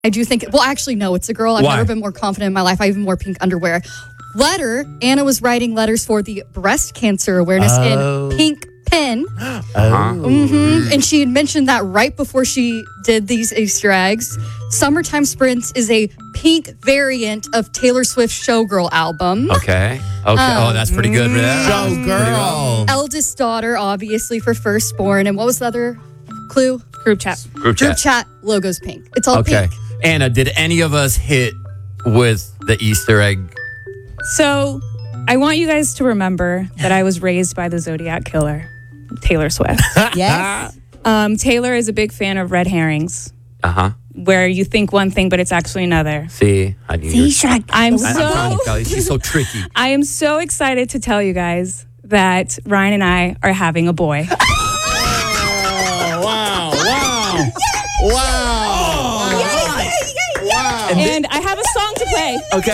I do think, well, actually, no, it's a girl. I've Why? never been more confident in my life. I even wore pink underwear. Letter, Anna was writing letters for the breast cancer awareness in pink pen. And she had mentioned that right before she did these Easter eggs. Summertime Sprints is a pink variant of Taylor Swift's Showgirl album. Okay. Oh, that's pretty good. Showgirl. Eldest daughter, obviously, for firstborn. And what was the other clue? Group chat. Group Group chat. chat logo's pink. It's all Okay. pink. Anna, did any of us hit with the Easter egg? So I want you guys to remember that I was raised by the Zodiac Killer, Taylor Swift. Yes. Taylor is a big fan of red herrings, Uh-huh. where you think one thing, but it's actually another. See? I knew you were- I'm I'm trying to tell you, she's so tricky. I am so excited to tell you guys that Ryan and I are having a boy. Wow. And I have a song to play. Okay.